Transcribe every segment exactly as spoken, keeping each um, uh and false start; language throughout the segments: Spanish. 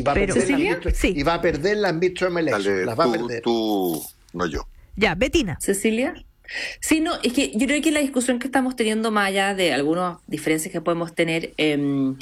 va a Pero, perder las ¿Cecilia? midterm, Sí. y va a perder las midterm elections. Dale, las va tú, a perder. tú, no yo. Ya, Betina. Cecilia. Sí, no, es que yo creo que la discusión que estamos teniendo, más allá de algunas diferencias que podemos tener, eh,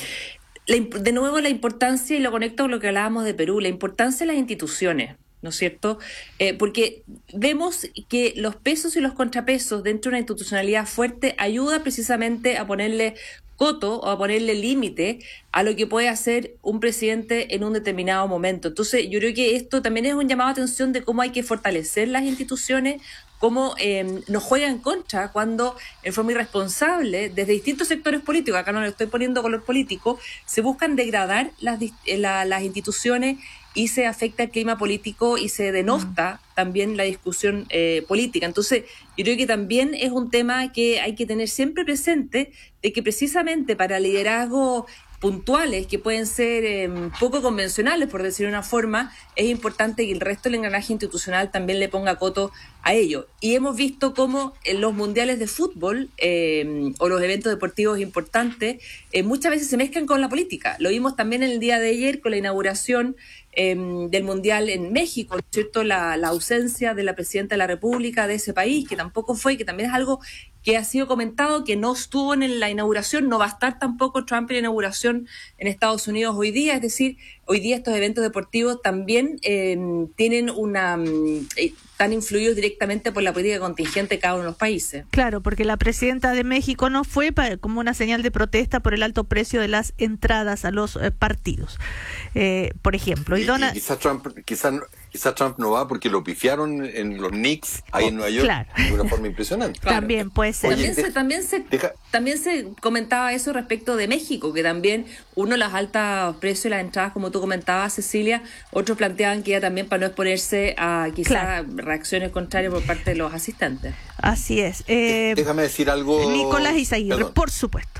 la, de nuevo la importancia, y lo conecto con lo que hablábamos de Perú, la importancia de las instituciones, ¿no es cierto? Eh, porque vemos que los pesos y los contrapesos dentro de una institucionalidad fuerte ayuda precisamente a ponerle coto o a ponerle límite a lo que puede hacer un presidente en un determinado momento. Entonces, yo creo que esto también es un llamado a atención de cómo hay que fortalecer las instituciones, cómo eh, nos juega en contra cuando, en forma irresponsable, desde distintos sectores políticos, acá no le estoy poniendo color político, se buscan degradar las, la, las instituciones y se afecta el clima político y se denosta mm. también la discusión eh, política. Entonces, yo creo que también es un tema que hay que tener siempre presente, de que precisamente para liderazgo puntuales que pueden ser eh, poco convencionales, por decir de una forma, es importante que el resto del engranaje institucional también le ponga coto a ello. Y hemos visto cómo en los mundiales de fútbol eh, o los eventos deportivos importantes eh, muchas veces se mezclan con la política. Lo vimos también en el día de ayer con la inauguración eh, del mundial en México, ¿cierto? La, la ausencia de la presidenta de la República de ese país, que tampoco fue, que también es algo que ha sido comentado, que no estuvo en la inauguración, no va a estar tampoco Trump en la inauguración en Estados Unidos hoy día. Es decir, hoy día estos eventos deportivos también eh, tienen una eh, están influidos directamente por la política contingente de cada uno de los países. Claro, porque la presidenta de México no fue para, como una señal de protesta por el alto precio de las entradas a los eh, partidos, eh, por ejemplo. Y, y, Donald... y quizás Trump, quizás quizás Trump no va porque lo pifiaron en los Knicks ahí oh, en Nueva York, claro, de una forma impresionante. Claro. También puede ser. También, Oye, se, también, se, deja... también se comentaba eso respecto de México, que también uno, los altos precios de las entradas, como tú comentabas, Cecilia, otros planteaban que ya también para no exponerse a quizás claro. reacciones contrarias por parte de los asistentes. Así es. Eh, Déjame decir algo. Nicolás Izaguirre, por supuesto.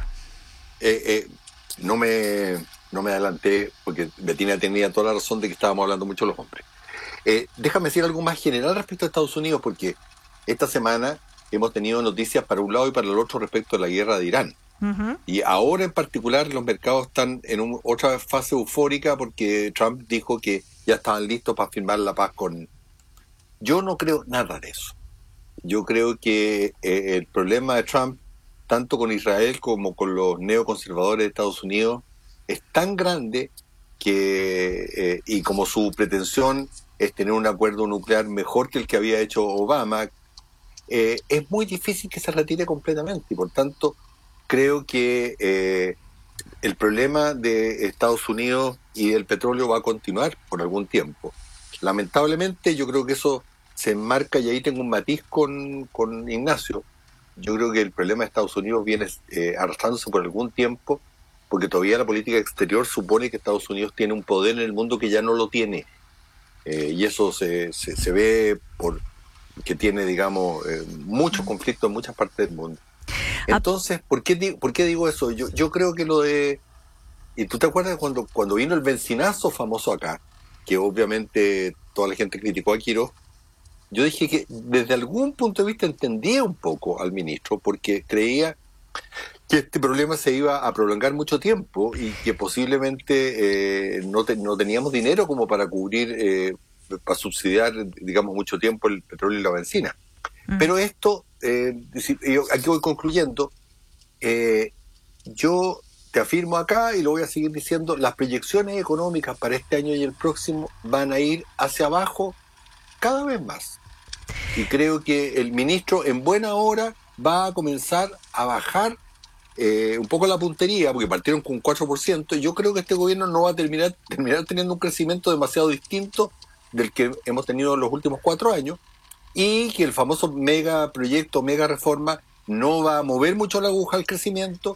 Eh, eh, no me no me adelanté porque Betina tenía toda la razón de que estábamos hablando mucho de los hombres. Eh, déjame decir algo más general respecto a Estados Unidos, porque esta semana hemos tenido noticias para un lado y para el otro respecto a la guerra de Irán. Uh-huh. Y ahora en particular los mercados están en un, otra fase eufórica porque Trump dijo que ya estaban listos para firmar la paz con... Yo no creo nada de eso. Yo creo que eh, el problema de Trump, tanto con Israel como con los neoconservadores de Estados Unidos, es tan grande que, eh, y como su pretensión es tener un acuerdo nuclear mejor que el que había hecho Obama, eh, es muy difícil que se retire completamente. Y por tanto, creo que eh, el problema de Estados Unidos y del petróleo va a continuar por algún tiempo. Lamentablemente, yo creo que eso se enmarca, y ahí tengo un matiz con, con Ignacio. Yo creo que el problema de Estados Unidos viene eh, arrastrándose por algún tiempo, porque todavía la política exterior supone que Estados Unidos tiene un poder en el mundo que ya no lo tiene. Eh, y eso se, se, se ve por que tiene, digamos, eh, muchos conflictos en muchas partes del mundo. Entonces, ¿por qué, digo, ¿por qué digo eso? Yo, yo creo que lo de... ¿Y tú te acuerdas cuando, cuando vino el bencinazo famoso acá? Que obviamente toda la gente criticó a Quiroz. Yo dije que desde algún punto de vista entendía un poco al ministro, porque creía que este problema se iba a prolongar mucho tiempo y que posiblemente eh, no, te, no teníamos dinero como para cubrir, eh, para subsidiar, digamos, mucho tiempo el petróleo y la benzina. Mm. Pero esto, eh, yo aquí voy concluyendo, eh, yo te afirmo acá y lo voy a seguir diciendo, las proyecciones económicas para este año y el próximo van a ir hacia abajo cada vez más. Y creo que el ministro en buena hora va a comenzar a bajar eh, un poco la puntería, porque partieron con un cuatro por ciento, y yo creo que este gobierno no va a terminar, terminar teniendo un crecimiento demasiado distinto del que hemos tenido en los últimos cuatro años, y que el famoso mega proyecto, mega reforma, no va a mover mucho la aguja al crecimiento,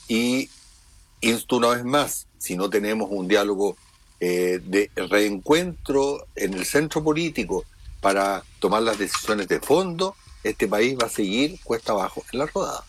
y insto una vez más, si no tenemos un diálogo eh, de reencuentro en el centro político para tomar las decisiones de fondo, este país va a seguir cuesta abajo en la rodada.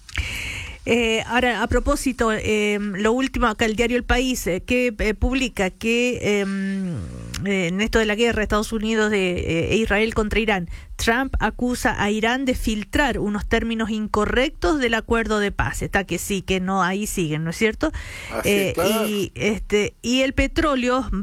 Eh, ahora, a propósito, eh, lo último acá, el diario El País, eh, que eh, publica que eh, en esto de la guerra Estados Unidos de eh, Israel contra Irán, Trump acusa a Irán de filtrar unos términos incorrectos del acuerdo de paz. Está que sí, que no, ahí siguen, ¿no es cierto? Así, eh, claro. Y este y el petróleo